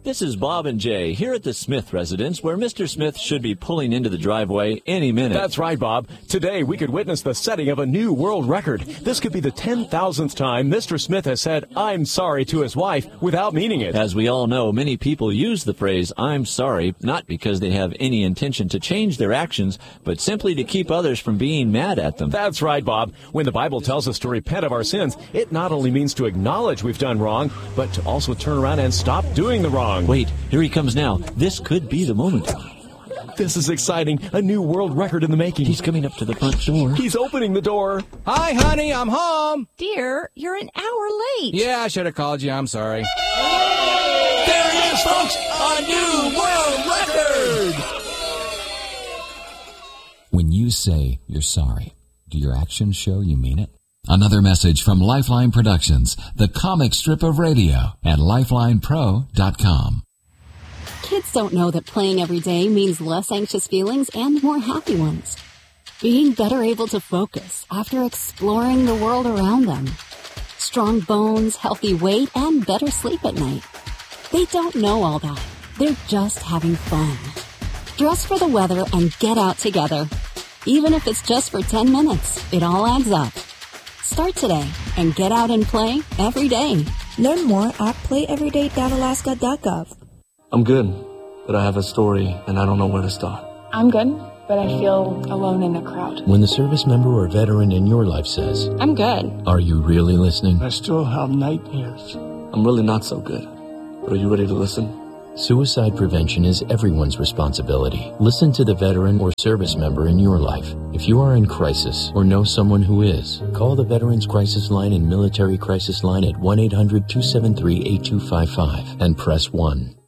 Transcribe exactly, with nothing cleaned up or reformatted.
This is Bob and Jay here at the Smith residence, where Mister Smith should be pulling into the driveway any minute. That's right, Bob. Today we could witness the setting of a new world record. This could be the ten thousandth time Mister Smith has said, "I'm sorry" to his wife without meaning it. As we all know, many people use the phrase, "I'm sorry," not because they have any intention to change their actions, but simply to keep others from being mad at them. That's right, Bob. When the Bible tells us to repent of our sins, it not only means to acknowledge we've done wrong, but to also turn around and stop doing the wrong. Wait, here he comes now. This could be the moment. This is exciting. A new world record in the making. He's coming up to the front door. He's opening the door. Hi, honey, I'm home. Dear, you're an hour late. Yeah, I should have called you. I'm sorry. There it is, folks. A new world record. When you say you're sorry, do your actions show you mean it? Another message from Lifeline Productions, the comic strip of radio, at lifeline pro dot com. Kids don't know that playing every day means less anxious feelings and more happy ones. Being better able to focus after exploring the world around them. Strong bones, healthy weight, and better sleep at night. They don't know all that. They're just having fun. Dress for the weather and get out together. Even if it's just for ten minutes, it all adds up. Start today and get out and play every day. Learn more at play everyday dot alaska dot gov. I'm good, but I have a story and I don't know where to start. I'm good, but I feel alone in a crowd. When the service member or veteran in your life says, I'm good. Are you really listening? I still have nightmares. I'm really not so good. But are you ready to listen? Suicide prevention is everyone's responsibility. Listen to the veteran or service member in your life. If you are in crisis or know someone who is, call the Veterans Crisis Line and Military Crisis Line at one eight hundred two seven three eight two five five and press one.